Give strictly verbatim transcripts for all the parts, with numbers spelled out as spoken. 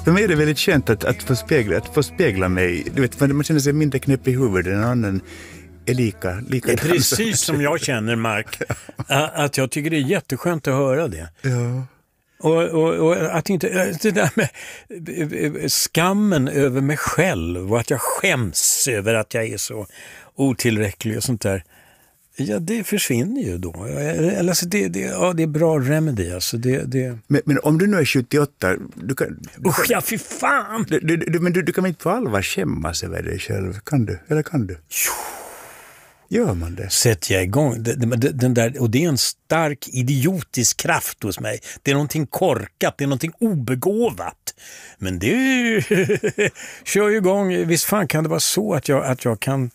För mig är det väldigt skönt att, att, få, spegla, att få spegla mig. Du vet, man känner sig mindre knäpp i huvudet än annan är lika, lika det är precis som jag känner, Mark. Att jag tycker det är jätteskönt att höra det. Ja. Och, och, och att inte, det där med skammen över mig själv och att jag skäms över att jag är så otillräcklig och sånt där. Ja, det försvinner ju då. Eller, alltså det, det, ja, det är bra remedy. Alltså det, det... Men, men om du nu är sjuttioåtta... Du kan, du Usch, ja, fy fan! Du, du, du, men du, du kan inte på allvar skämmas över dig själv. Kan du? Eller kan du? Jo. Gör man det? Sätter jag igång. Den där, och det är en stark idiotisk kraft hos mig. Det är någonting korkat, det är någonting obegåvat. Men det är ju... kör ju igång. Visst fan kan det vara så att jag, att jag kan...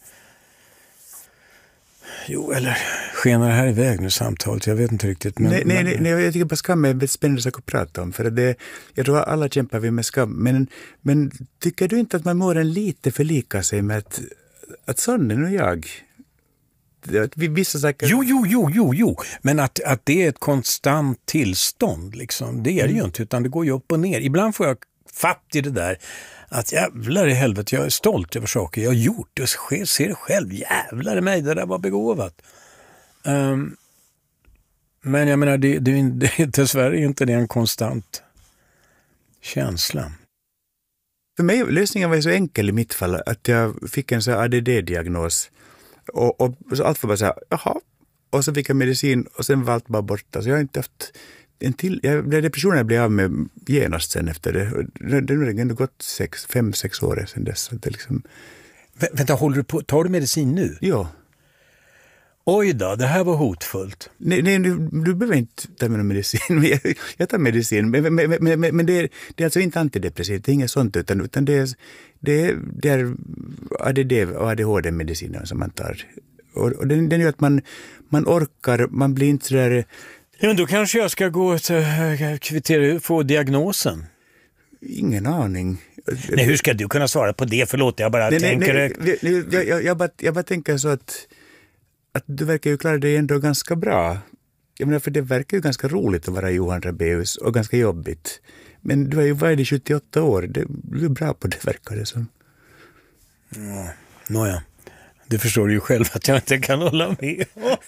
Jo, eller skenar det här iväg nu samtalet? Jag vet inte riktigt. Men, nej, nej, men... nej, jag tycker bara skam är ett spännande sak att prata om. För det, jag tror att alla kämpar vi med skam. Men, men tycker du inte att man må en lite förlika sig med att, att sån är nu jag... Vissa saker... Jo, jo, jo, jo, jo. Men att, att det är ett konstant tillstånd, liksom. Det är det mm. ju inte, utan det går ju upp och ner. Ibland får jag fatt i det där att jävlar i helvete, jag är stolt över saker jag har gjort. Jag ser det själv, jävlar i mig, det där var begåvat. Um, men jag menar, det, det, det, dessvärre är inte det en konstant känsla. För mig, lösningen var ju så enkel i mitt fall att jag fick en så A D D-diagnos. Och, och så allt var bara så här, jaha. Och så fick jag medicin och sen var allt bara borta. Så jag har inte haft en till... Jag, depressionen blev av med genast sen efter det. Det, det har ändå gått sex, fem, sex år sedan dess. Så det liksom... Vä, vänta, håller du på, tar du medicin nu? Ja. Oj då, det här var hotfullt. Nej, nej du, du behöver inte ta med någon medicin. Jag, jag tar medicin. Men, men, men, men, men det, är, det är alltså inte antidepressivt, det är inget sånt. Utan, utan det, är, det, är, det är A D D och A D H D-medicinen som man tar. Och, och den, den gör att man, man orkar, man blir inte så där... Ja, men då kanske jag ska gå och kvittera, få diagnosen. Ingen aning. Nej, hur ska du kunna svara på det? Förlåt, jag bara nej, tänker... Nej, nej, jag, jag, jag, jag, bara, jag bara tänker så att, att du verkar ju klara dig ändå ganska bra. Jag menar, för det verkar ju ganska roligt att vara Johan Rabaeus och ganska jobbigt. Men du är ju varit i sjuttioåtta år. Det, du är bra på det, verkar det som. Ja, nåja. Det förstår du ju själv att jag inte kan hålla med.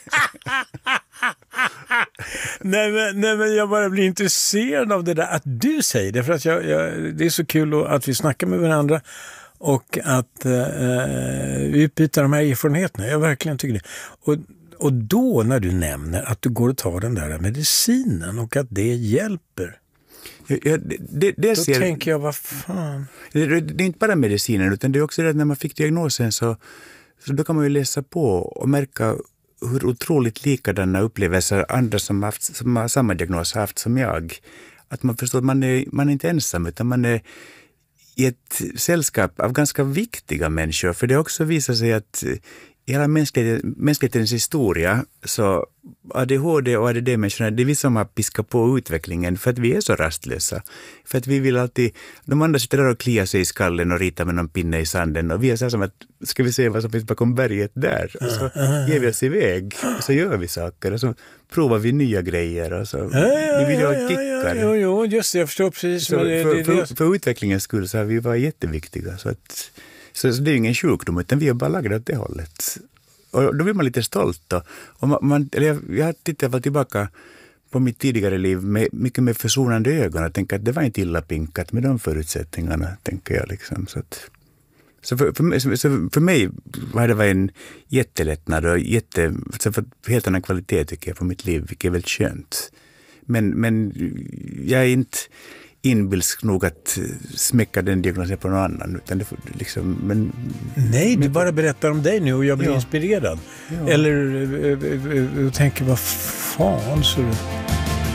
nej, men, nej men jag bara blir intresserad av det där att du säger det. För att jag, jag, det är så kul att vi snackar med varandra och att eh, vi utbyter de här erfarenheterna. Jag verkligen tycker det. Och, och då när du nämner att du går och tar den där medicinen och att det hjälper. Ja, det, det, det då ser, tänker jag, vad fan. Det, det är inte bara medicinen utan det är också det att när man fick diagnosen så, så då kan man ju läsa på och märka hur otroligt likadana upplevelser andra som, haft, som har samma diagnos har haft som jag. Att man förstår att man är, man är inte ensam utan man är i ett sällskap av ganska viktiga människor. För det också visar sig att i hela mänsklighetens historia så A D H D och A D D-människorna, det är vi som har piskat på utvecklingen för att vi är så rastlösa. För att vi vill alltid, de andra sitter där och kliar sig i skallen och ritar med någon pinne i sanden och vi är så här som att, ska vi se vad som finns bakom berget där? Och så ger vi oss iväg och så gör vi saker och så provar vi nya grejer och så vi vill ju ha kickar. Jo, jo, just det, jag förstår precis. Så det, för, det, för, det. för utvecklingens skull så har vi varit jätteviktiga så att Så, så det är ju ingen sjukdom utan vi är bara lagda åt det hållet. Och då blir man lite stolt då. Och man, man, eller jag, jag tittar väl tillbaka på mitt tidigare liv med mycket mer försonande ögon och tänker att det var inte illa pinkat med de förutsättningarna, tänker jag liksom. Så, att, så, för, för, så, så för mig var det var en jättelättnad och jätte, så för helt annan kvalitet tycker jag på mitt liv, vilket är väldigt skönt. Men, men jag är inte inbilsk nog att smäcka den diagnosen på någon annan. Utan det, liksom, men, Nej, du men, bara berättar om dig nu och jag blir ja. inspirerad. Ja. Eller jag tänker, vad fan så du...